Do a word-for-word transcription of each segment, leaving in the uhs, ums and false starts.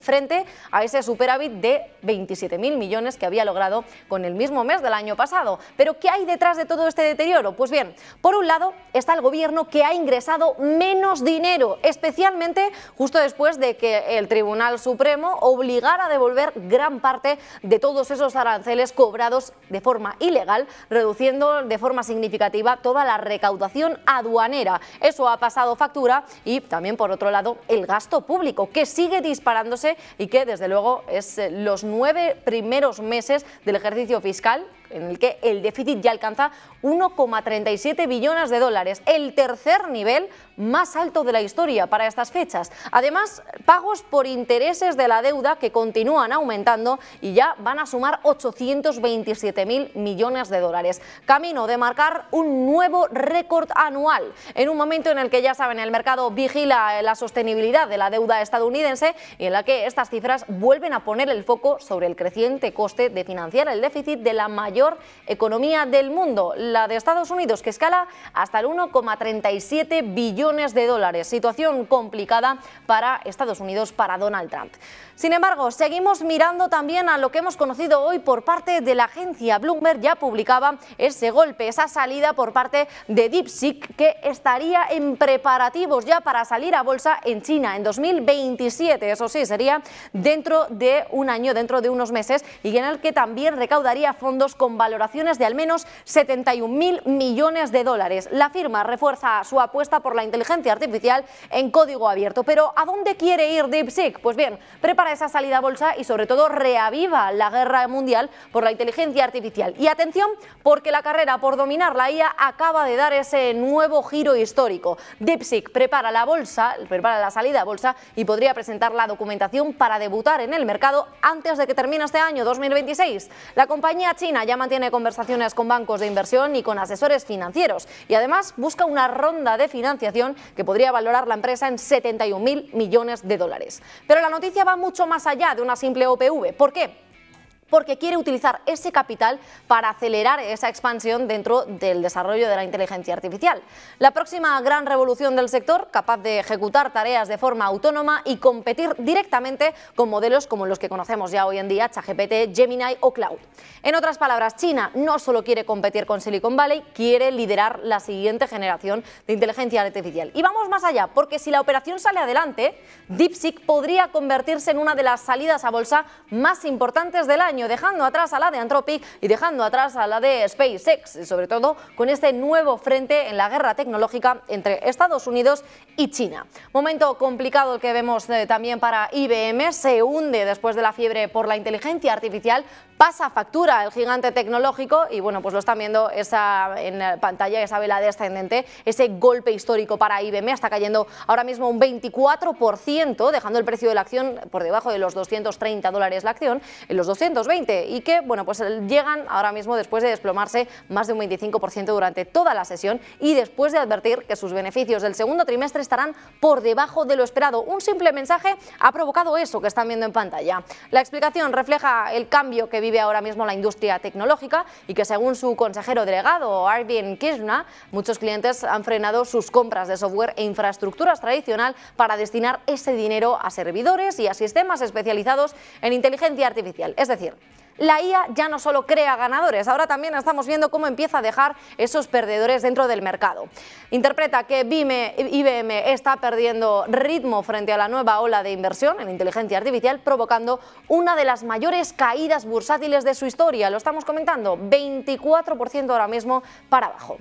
frente a ese superávit de veintisiete mil millones que había logrado con el mismo mes del año pasado. ¿Pero qué hay detrás de todo este deterioro? Pues bien, por un lado está el gobierno, que ha ingresado menos dinero, especialmente justo después de que el Tribunal Supremo obligara a devolver gran parte de todos esos aranceles cobrados de forma ilegal, reduciendo de forma significativa toda la recaudación aduanera. Eso ha pasado factura. Y también, por otro lado, el gasto público, que sigue disparándose y que desde luego es los nueve primeros meses del ejercicio fiscal en el que el déficit ya alcanza uno coma treinta y siete billones de dólares, el tercer nivel más alto de la historia para estas fechas. Además, pagos por intereses de la deuda que continúan aumentando y ya van a sumar ochocientos veintisiete mil millones de dólares. Camino de marcar un nuevo récord anual, en un momento en el que, ya saben, el mercado vigila la sostenibilidad de la deuda estadounidense y en la que estas cifras vuelven a poner el foco sobre el creciente coste de financiar el déficit de la mayor economía del mundo, la de Estados Unidos, que escala hasta el uno coma treinta y siete billones de dólares. Situación complicada para Estados Unidos, para Donald Trump. Sin embargo, seguimos mirando también a lo que hemos conocido hoy por parte de la agencia Bloomberg. Ya publicaba ese golpe, esa salida por parte de DeepSeek, que estaría en preparativos ya para salir a bolsa en China en dos mil veintisiete. Eso sí, sería dentro de un año, dentro de unos meses, y en el que también recaudaría fondos con valoraciones de al menos setenta y un mil millones de dólares. La firma refuerza su apuesta por la inteligencia artificial en código abierto. Pero ¿a dónde quiere ir DeepSeek? Pues bien, prepara esa salida a bolsa y sobre todo reaviva la guerra mundial por la inteligencia artificial. Y atención, porque la carrera por dominar la I A acaba de dar ese nuevo giro histórico. DeepSeek prepara la bolsa, prepara la salida a bolsa y podría presentar la documentación para debutar en el mercado antes de que termine este año dos mil veintiséis. La compañía china ya mantiene conversaciones con bancos de inversión y con asesores financieros, y además busca una ronda de financiación que podría valorar la empresa en setenta y un mil millones de dólares. Pero la noticia va mucho más allá de una simple O P V. ¿Por qué? Porque quiere utilizar ese capital para acelerar esa expansión dentro del desarrollo de la inteligencia artificial. La próxima gran revolución del sector, capaz de ejecutar tareas de forma autónoma y competir directamente con modelos como los que conocemos ya hoy en día, ChatGPT, Gemini o Cloud. En otras palabras, China no solo quiere competir con Silicon Valley, quiere liderar la siguiente generación de inteligencia artificial. Y vamos más allá, porque si la operación sale adelante, DeepSeek podría convertirse en una de las salidas a bolsa más importantes del año, dejando atrás a la de Anthropic y dejando atrás a la de SpaceX, y sobre todo con este nuevo frente en la guerra tecnológica entre Estados Unidos y China. Momento complicado el que vemos eh, también para I B M, se hunde después de la fiebre por la inteligencia artificial, pasa factura el gigante tecnológico y bueno, pues lo están viendo esa, en pantalla, esa vela descendente, ese golpe histórico para I B M, está cayendo ahora mismo un veinticuatro por ciento, dejando el precio de la acción por debajo de los doscientos treinta dólares la acción, en los doscientos veinte, y que bueno, pues llegan ahora mismo después de desplomarse más de un veinticinco por ciento durante toda la sesión y después de advertir que sus beneficios del segundo trimestre estarán por debajo de lo esperado. Un simple mensaje ha provocado eso que están viendo en pantalla. La explicación refleja el cambio que vive ahora mismo la industria tecnológica y que, según su consejero delegado Arvind Krishna, muchos clientes han frenado sus compras de software e infraestructuras tradicional para destinar ese dinero a servidores y a sistemas especializados en inteligencia artificial. Es decir, la I A ya no solo crea ganadores, ahora también estamos viendo cómo empieza a dejar esos perdedores dentro del mercado. Interpreta que I B M está perdiendo ritmo frente a la nueva ola de inversión en inteligencia artificial, provocando una de las mayores caídas bursátiles de su historia. Lo estamos comentando, veinticuatro por ciento ahora mismo para abajo.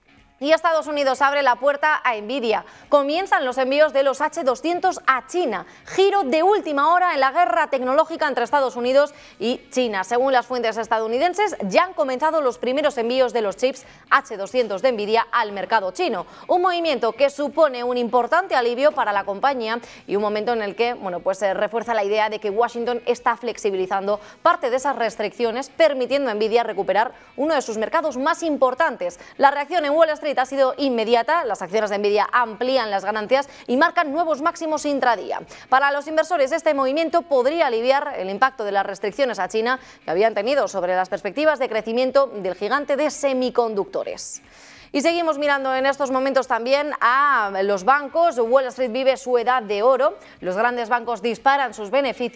Y Estados Unidos abre la puerta a Nvidia. Comienzan los envíos de los H doscientos a China. Giro de última hora en la guerra tecnológica entre Estados Unidos y China. Según las fuentes estadounidenses, ya han comenzado los primeros envíos de los chips H doscientos de Nvidia al mercado chino. Un movimiento que supone un importante alivio para la compañía y un momento en el que bueno, pues se refuerza la idea de que Washington está flexibilizando parte de esas restricciones, permitiendo a Nvidia recuperar uno de sus mercados más importantes. La reacción en Wall Street ha sido inmediata, las acciones de Nvidia amplían las ganancias y marcan nuevos máximos intradía. Para los inversores, este movimiento podría aliviar el impacto de las restricciones a China que habían tenido sobre las perspectivas de crecimiento del gigante de semiconductores. Y seguimos mirando en estos momentos también a los bancos. Wall Street vive su edad de oro, los grandes bancos disparan sus beneficios.